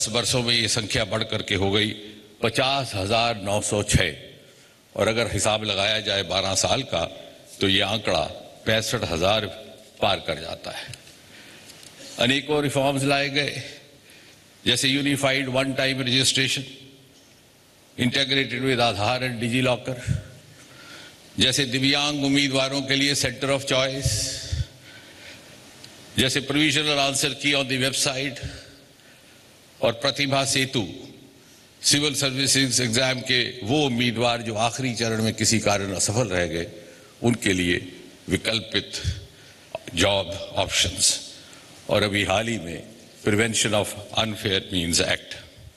वर्षों में ये संख्या बढ़ करके हो गई 50,906 और अगर हिसाब लगाया जाए 12 साल का तो ये आंकड़ा 65,000 पार कर जाता है। अनेकों रिफॉर्म्स लाए गए, जैसे unified one time registration, integrated with Aadhaar and digi locker, जैसे दिव्यांग उम्मीदवारों के लिए सेंटर ऑफ चॉइस, जैसे प्रोविजनल आंसर की ऑन द वेबसाइट, और प्रतिभा सेतु सिविल सर्विसेज एग्जाम के वो उम्मीदवार जो आखिरी चरण में किसी कारण असफल रह गए उनके लिए विकल्पित जॉब ऑप्शंस, और अभी हाल ही में prevention of unfair means act.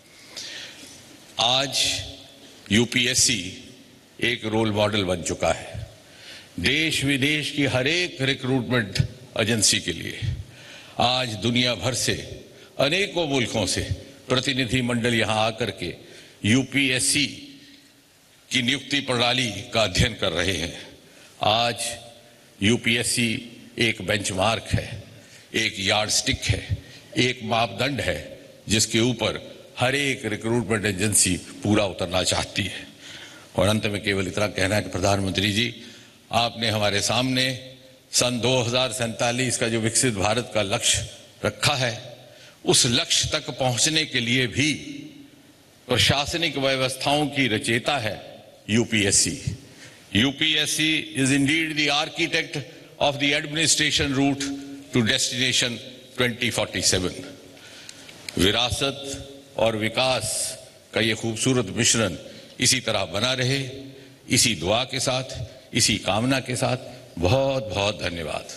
आज यूपीएससी एक रोल मॉडल बन चुका है देश विदेश की हर एक रिक्रूटमेंट एजेंसी के लिए। आज दुनिया भर से अनेकों मुल्कों से प्रतिनिधि मंडल यहां आकर के यूपीएससी की नियुक्ति प्रणाली का अध्ययन कर रहे हैं। आज यूपीएससी एक बेंचमार्क है, एक यार्डस्टिक है, एक मापदंड है जिसके ऊपर हर एक रिक्रूटमेंट एजेंसी पूरा उतरना चाहती है। और अंत में केवल इतना कहना है कि प्रधानमंत्री जी, आपने हमारे सामने सन 2047 का जो विकसित भारत का लक्ष्य रखा है, उस लक्ष्य तक पहुंचने के लिए भी प्रशासनिक व्यवस्थाओं की रचयिता है UPSC. UPSC is Indeed the architect of the administration root two destination 2047। विरासत और विकास का ये खूबसूरत मिश्रण इसी तरह बना रहे, इसी दुआ के साथ, इसी कामना के साथ बहुत बहुत धन्यवाद।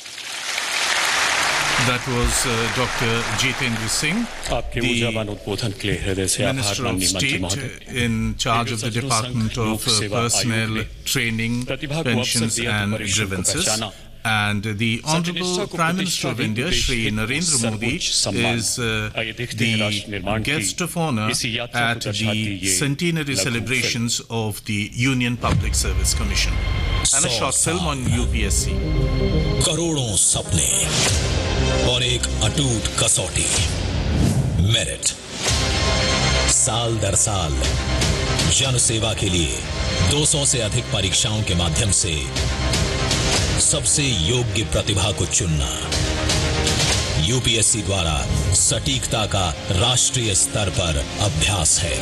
That was Dr. Jitendra Singh, आपके ऊर्जावान उद्बोधन के लिए हृदय से आभार। Minister of State in charge of the Department of Personnel, Training, Pensions and Grievances. And the Honorable Prime Minister of India, Shri Narendra Modi, is the guest of honor at the centenary celebrations of the Union Public Service Commission. And a short film on UPSC. करोड़ों सपने और एक अटूट कसौटी, merit. साल दर साल जन सेवा के लिए 200 से अधिक परीक्षाओं के माध्यम से सबसे योग्य प्रतिभा को चुनना यूपीएससी द्वारा सटीकता का राष्ट्रीय स्तर पर अभ्यास है।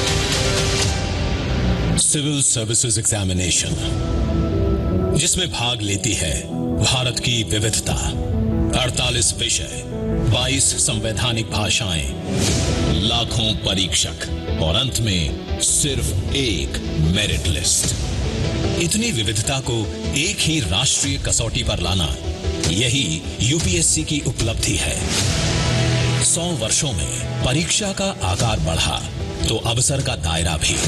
सिविल सर्विसेज एग्जामिनेशन, जिसमें भाग लेती है भारत की विविधता, 48 विषय, 22 संवैधानिक भाषाएं, लाखों परीक्षक और अंत में सिर्फ एक मेरिट लिस्ट। इतनी विविधता को एक ही राष्ट्रीय कसौटी पर लाना, यही यूपीएससी की उपलब्धि है। 100 वर्षों में परीक्षा का आकार बढ़ा तो अवसर का दायरा भी।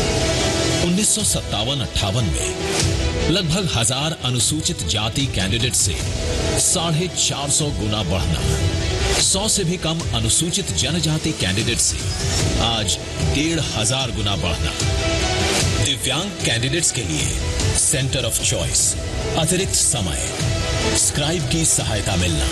1957-58 में लगभग 1000 अनुसूचित जाति कैंडिडेट से 450 गुना बढ़ना, 100 से भी कम अनुसूचित जनजाति कैंडिडेट से आज 1500 गुना बढ़ना, दिव्यांग कैंडिडेट्स के लिए सेंटर ऑफ चॉइस, अतिरिक्त समय, स्क्राइब की सहायता मिलना।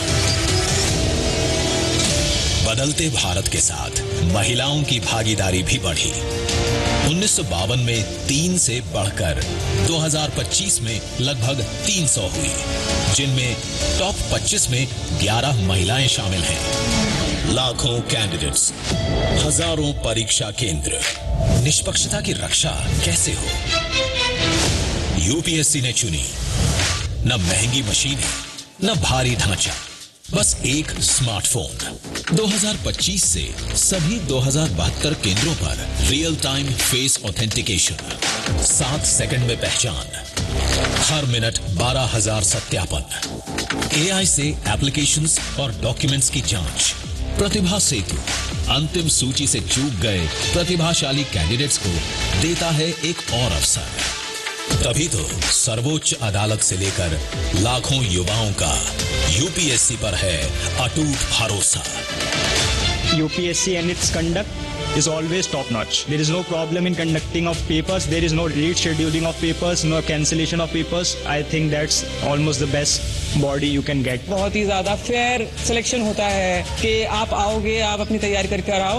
बदलते भारत के साथ महिलाओं की भागीदारी भी बढ़ी। 1952 में 3 से बढ़कर 2025 में लगभग 300 हुई, जिनमें टॉप 25 में 11 महिलाएं शामिल हैं। लाखों कैंडिडेट्स, हजारों परीक्षा केंद्र, निष्पक्षता की रक्षा कैसे हो? यूपीएससी ने चुनी न महंगी मशीनें, न भारी ढांचा, बस एक स्मार्टफोन। 2025 से सभी 2072 केंद्रों पर real time face authentication, 7 second में पहचान, हर मिनट 12,000 सत्यापन, एआई से एप्लीकेशंस और डॉक्यूमेंट्स की जांच, प्रतिभा सेतु अंतिम सूची से चूक गए प्रतिभाशाली कैंडिडेट्स को देता है एक और अवसर। तभी तो सर्वोच्च अदालत से लेकर लाखों युवाओं का यूपीएससी पर है अटूट भरोसा। UPSC and its conduct is always top notch. There is no problem in conducting of papers. There is no late scheduling of papers, no cancellation of papers. I think that's almost the best body you can get. बहुत ही ज्यादा fair selection होता है कि आप आओगे, आप अपनी तैयारी करके आओ,